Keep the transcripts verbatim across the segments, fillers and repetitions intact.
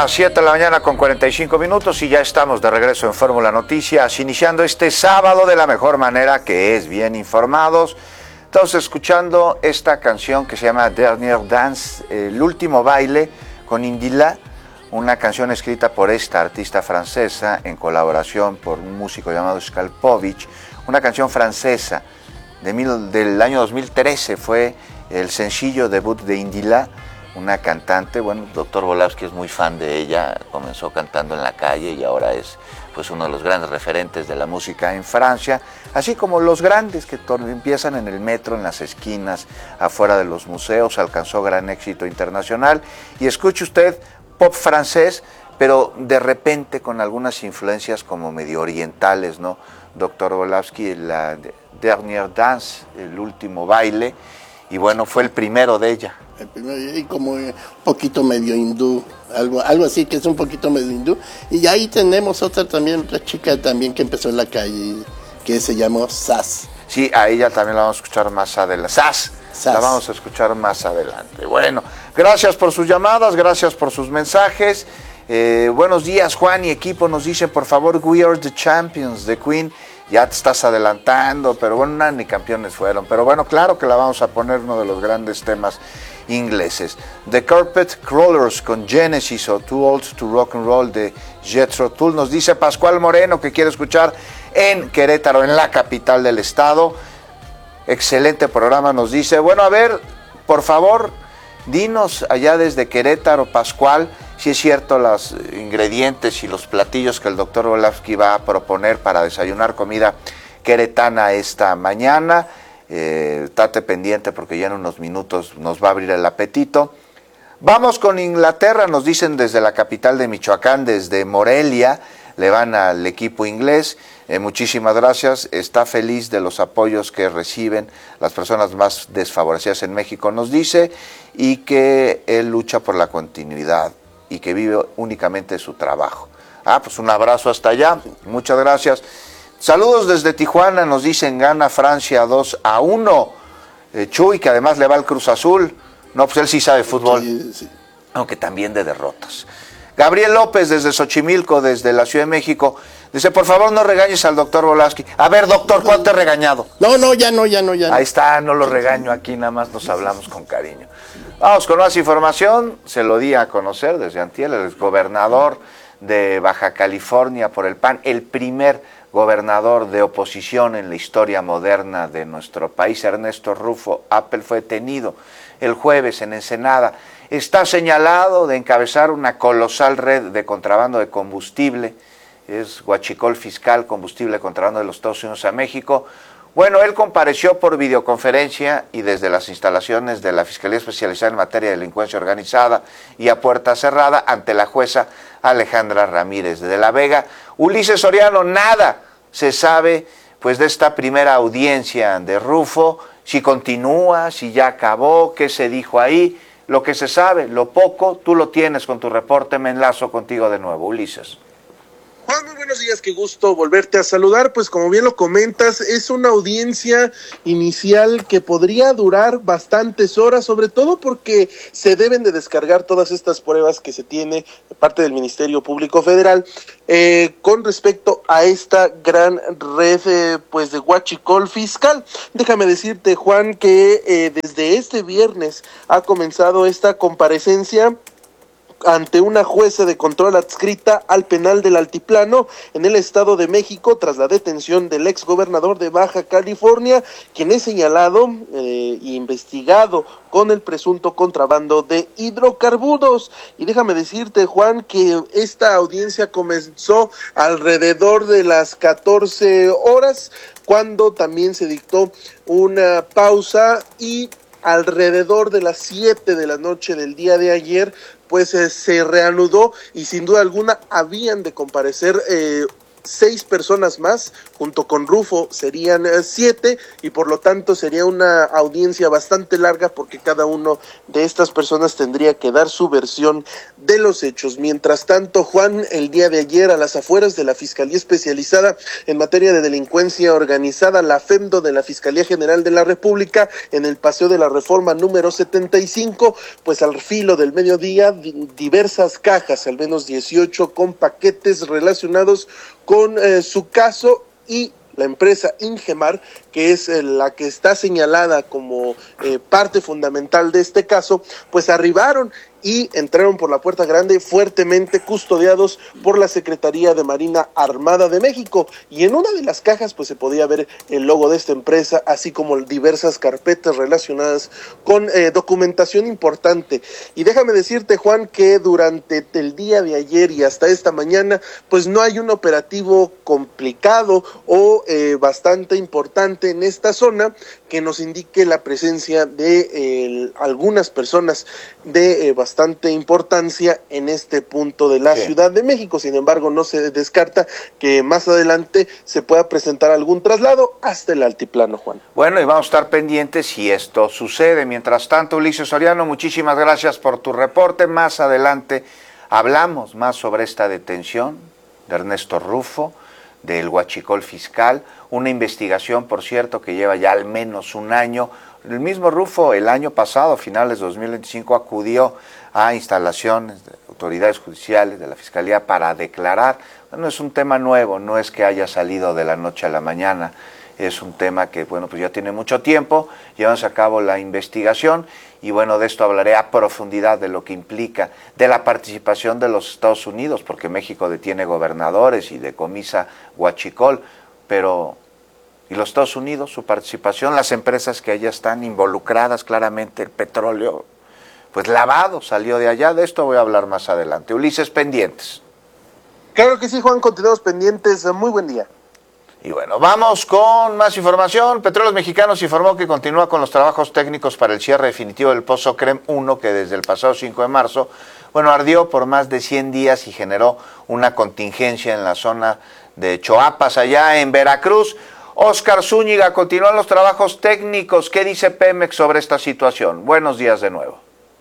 las siete de la mañana con cuarenta y cinco minutos y ya estamos de regreso en Fórmula Noticias, iniciando este sábado de la mejor manera, que es bien informados. Estamos escuchando esta canción que se llama Dernier Dance, el último baile, con Indila, una canción escrita por esta artista francesa en colaboración por un músico llamado Skalpovich, una canción francesa de mil, del año dos mil trece, fue el sencillo debut de Indila, una cantante. Bueno, el doctor Volavsky es muy fan de ella, comenzó cantando en la calle y ahora es pues uno de los grandes referentes de la música en Francia, así como los grandes que empiezan en el metro, en las esquinas, afuera de los museos, alcanzó gran éxito internacional. Y escuche usted pop francés, pero de repente con algunas influencias como medio orientales, ¿no? doctor Volavsky, la Dernier Dance, el último baile, y bueno, fue el primero de ella. El primero, y como un poquito medio hindú, algo, algo así que es un poquito medio hindú. Y ahí tenemos otra también, otra chica también que empezó en la calle, que se llamó Sass. Sí, a ella también la vamos a escuchar más adelante. Sass, Sass. La vamos a escuchar más adelante. Bueno, gracias por sus llamadas, gracias por sus mensajes. Eh, buenos días, Juan y equipo, nos dicen por favor We Are the Champions de Queen. Ya te estás adelantando, pero bueno, nada, ni campeones fueron. Pero bueno, claro que la vamos a poner, uno de los grandes temas ingleses. The Carpet Crawlers con Genesis o Too Old to Rock and Roll de Jethro Tull. Nos dice Pascual Moreno que quiere escuchar en Querétaro, en la capital del estado. Excelente programa, nos dice. Bueno, a ver, por favor, dinos allá desde Querétaro, Pascual, si es cierto los ingredientes y los platillos que el doctor Volavsky va a proponer para desayunar comida queretana esta mañana. Eh, estate pendiente porque ya en unos minutos nos va a abrir el apetito. Vamos con Inglaterra, nos dicen desde la capital de Michoacán, desde Morelia, le van al equipo inglés. Eh, muchísimas gracias, está feliz de los apoyos que reciben las personas más desfavorecidas en México, nos dice, y que él lucha por la continuidad y que vive únicamente su trabajo. Ah, pues un abrazo hasta allá, muchas gracias. Saludos desde Tijuana, nos dicen gana Francia dos a uno. Eh, Chuy, que además le va al Cruz Azul. No, pues él sí sabe fútbol, sí, sí. Aunque también de derrotas. Gabriel López desde Xochimilco, desde la Ciudad de México, dice, por favor no regañes al doctor Volavsky. A ver, doctor, ¿cuánto he regañado? No, no, ya no, ya no, ya no. Ahí está, no lo regaño aquí, nada más nos hablamos con cariño. Vamos con más información, se lo di a conocer desde antier, el gobernador de Baja California por el P A N, el primer gobernador de oposición en la historia moderna de nuestro país, Ernesto Rufo Appel, fue detenido el jueves en Ensenada. Está señalado de encabezar una colosal red de contrabando de combustible, es huachicol fiscal, combustible de contrabando de los Estados Unidos a México. Bueno, él compareció por videoconferencia y desde las instalaciones de la Fiscalía Especializada en Materia de Delincuencia Organizada y a puerta cerrada ante la jueza Alejandra Ramírez de la Vega. Ulises Soriano, nada se sabe pues de esta primera audiencia de Rufo, si continúa, si ya acabó, qué se dijo ahí. Lo que se sabe, lo poco, tú lo tienes con tu reporte. Me enlazo contigo de nuevo, Ulises. Juan, muy buenos días, qué gusto volverte a saludar. Pues como bien lo comentas, es una audiencia inicial que podría durar bastantes horas, sobre todo porque se deben de descargar todas estas pruebas que se tiene de parte del Ministerio Público Federal eh, con respecto a esta gran red eh, pues de huachicol fiscal. Déjame decirte, Juan, que eh, desde este viernes ha comenzado esta comparecencia ante una jueza de control adscrita al penal del Altiplano en el Estado de México tras la detención del ex gobernador de Baja California, quien es señalado e eh, investigado con el presunto contrabando de hidrocarburos. Y déjame decirte, Juan, que esta audiencia comenzó alrededor de las catorce horas, cuando también se dictó una pausa, y alrededor de las siete de la noche del día de ayer pues eh, se reanudó, y sin duda alguna habían de comparecer eh, seis personas más, junto con Rufo serían eh, siete, y por lo tanto sería una audiencia bastante larga porque cada uno de estas personas tendría que dar su versión de los hechos. Mientras tanto, Juan, el día de ayer a las afueras de la Fiscalía Especializada en Materia de Delincuencia Organizada, la FEMDO de la Fiscalía General de la República, en el Paseo de la Reforma número setenta y cinco, pues al filo del mediodía, diversas cajas, al menos dieciocho, con paquetes relacionados con eh, su caso y la empresa Ingemar, que es eh, la que está señalada como eh, parte fundamental de este caso, pues arribaron y entraron por la puerta grande fuertemente custodiados por la Secretaría de Marina Armada de México, y en una de las cajas pues se podía ver el logo de esta empresa, así como diversas carpetas relacionadas con eh, documentación importante. Y déjame decirte, Juan, que durante el día de ayer y hasta esta mañana pues no hay un operativo complicado o eh, bastante importante en esta zona que nos indique la presencia de eh, algunas personas de eh, bastante importancia en este punto de la sí. Ciudad de México. Sin embargo, no se descarta que más adelante se pueda presentar algún traslado hasta el altiplano, Juan. Bueno, y vamos a estar pendientes si esto sucede. Mientras tanto, Ulises Soriano, muchísimas gracias por tu reporte. Más adelante hablamos más sobre esta detención de Ernesto Rufo, del huachicol fiscal, una investigación, por cierto, que lleva ya al menos un año. El mismo Rufo el año pasado, a finales de dos mil veinticinco, acudió a instalaciones de autoridades judiciales de la Fiscalía para declarar. No es un tema nuevo, no es que haya salido de la noche a la mañana, es un tema que, bueno, pues ya tiene mucho tiempo, llevamos a cabo la investigación y, bueno, de esto hablaré a profundidad de lo que implica, de la participación de los Estados Unidos, porque México detiene gobernadores y decomisa huachicol, pero y los Estados Unidos, su participación, las empresas que allá están involucradas, claramente el petróleo, pues lavado, salió de allá. De esto voy a hablar más adelante. Ulises, pendientes. Claro que sí, Juan, continuamos pendientes. Muy buen día. Y bueno, vamos con más información. Petróleos Mexicanos informó que continúa con los trabajos técnicos para el cierre definitivo del Pozo CREM uno, que desde el pasado cinco de marzo, bueno, ardió por más de cien días y generó una contingencia en la zona de Choapas, allá en Veracruz. Óscar Zúñiga, continúan los trabajos técnicos. ¿Qué dice Pemex sobre esta situación? Buenos días de nuevo.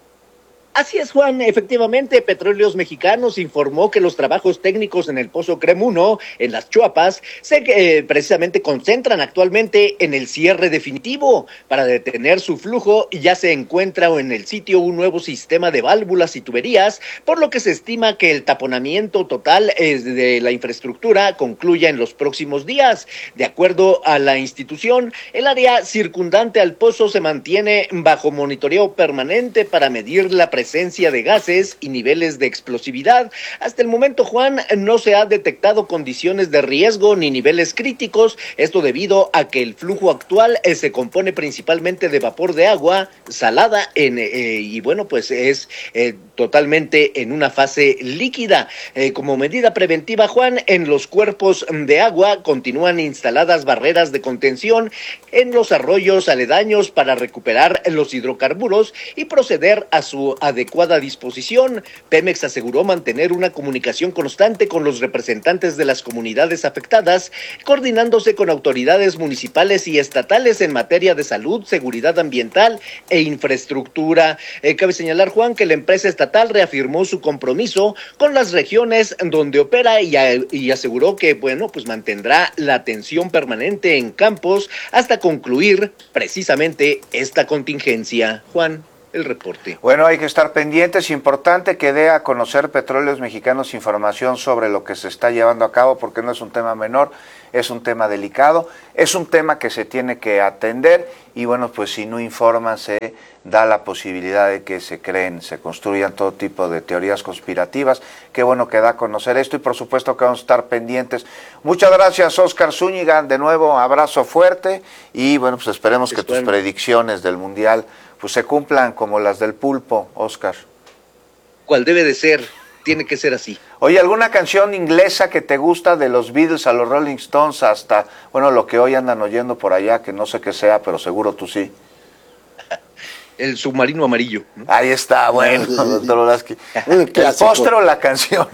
Así es, Juan, efectivamente, Petróleos Mexicanos informó que los trabajos técnicos en el Pozo CREM uno, en las Choapas, se eh, precisamente concentran actualmente en el cierre definitivo. Para detener su flujo, ya se encuentra en el sitio un nuevo sistema de válvulas y tuberías, por lo que se estima que el taponamiento total eh, de la infraestructura concluya en los próximos días. De acuerdo a la institución, el área circundante al pozo se mantiene bajo monitoreo permanente para medir la presencia presencia de gases y niveles de explosividad. Hasta el momento, Juan, no se ha detectado condiciones de riesgo ni niveles críticos, esto debido a que el flujo actual eh, se compone principalmente de vapor de agua salada en, eh, y bueno, pues es eh, totalmente en una fase líquida. Eh, como medida preventiva, Juan, en los cuerpos de agua continúan instaladas barreras de contención en los arroyos aledaños para recuperar los hidrocarburos y proceder a su adecuada disposición. Pemex aseguró mantener una comunicación constante con los representantes de las comunidades afectadas, coordinándose con autoridades municipales y estatales en materia de salud, seguridad ambiental e infraestructura. Eh, cabe señalar, Juan, que la empresa estatal reafirmó su compromiso con las regiones donde opera y, a, y aseguró que, bueno, pues mantendrá la atención permanente en campos hasta concluir precisamente esta contingencia. Juan, el reporte. Bueno, hay que estar pendientes. Importante que dé a conocer Petróleos Mexicanos información sobre lo que se está llevando a cabo, porque no es un tema menor, es un tema delicado, es un tema que se tiene que atender y, bueno, pues si no informan se da la posibilidad de que se creen, se construyan todo tipo de teorías conspirativas. Qué bueno que da a conocer esto y por supuesto que vamos a estar pendientes. Muchas gracias, Óscar Zúñiga, de nuevo abrazo fuerte y, bueno, pues esperemos que tus predicciones del Mundial pues se cumplan como las del pulpo, Óscar. ¿Cuál debe de ser? Tiene que ser así. Oye, ¿alguna canción inglesa que te gusta, de los Beatles a los Rolling Stones hasta, bueno, lo que hoy andan oyendo por allá, que no sé qué sea, pero seguro tú sí? El submarino amarillo, ¿no? Ahí está, bueno, doctor Olaski. ¿El postre o la canción?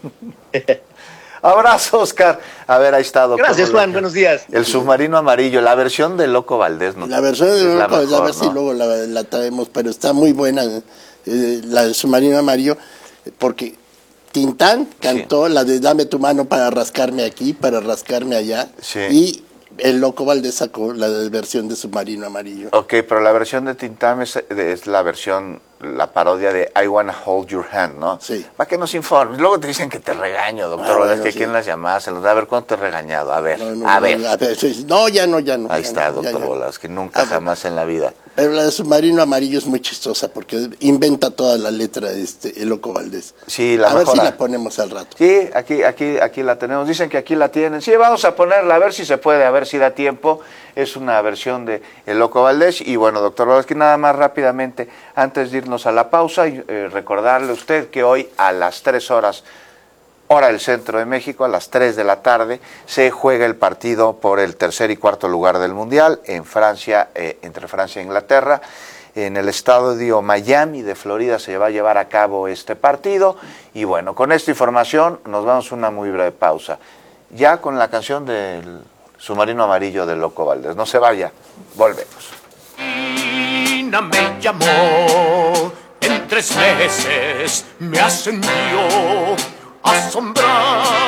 Abrazo, Óscar. A ver, ahí está, doctor. Gracias, Juan, buenos días. El submarino amarillo, la versión de Loco Valdés. ¿No? La versión de Loco Valdés, a ver si luego la, la traemos, pero está muy buena, eh, la del submarino amarillo. porque Tintán cantó sí. la de Dame tu mano para rascarme aquí, para rascarme allá, sí. y el Loco Valdés sacó la versión de Submarino Amarillo. Ok, pero la versión de Tintán es, es la versión, la parodia de I Wanna Hold Your Hand, ¿no? Sí. Para que nos informes. Luego te dicen que te regaño, doctor. Ah, bueno, es que sí. ¿Quién las llamadas? A ver, ¿cuánto te he regañado? A ver, no, no, a, no, ver. a ver. No, ya no, ya no. Ahí ya está, no, doctor ya, ya. Bolas, que nunca, jamás en la vida. Pero la de Submarino Amarillo es muy chistosa porque inventa toda la letra de este, el Loco Valdés. Sí, la A mejora. ver si la ponemos al rato. Sí, aquí, aquí, aquí la tenemos. Dicen que aquí la tienen. Sí, vamos a ponerla, a ver si se puede, a ver si da tiempo. Es una versión de El Loco Valdés. Y bueno, doctor Bolas, que nada más rápidamente, antes de irnos a la pausa, y, eh, recordarle a usted que hoy a las tres horas, hora del centro de México, a las tres de la tarde, se juega el partido por el tercer y cuarto lugar del Mundial en Francia, eh, entre Francia e Inglaterra. En el estadio Miami de Florida se va a llevar a cabo este partido. Y bueno, con esta información nos vamos a una muy breve pausa. Ya con la canción del Submarino Amarillo del Loco Valdés. No se vaya, volvemos. Me llamó, en tres meses me ascendió, asombrado